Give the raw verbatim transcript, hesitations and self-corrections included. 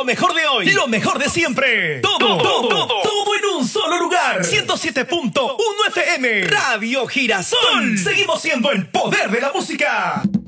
Lo mejor de hoy, lo mejor de siempre. Todo, todo, todo, todo, todo en un solo lugar. ciento siete punto uno F M, Radio Girasol. Seguimos siendo el poder de la música.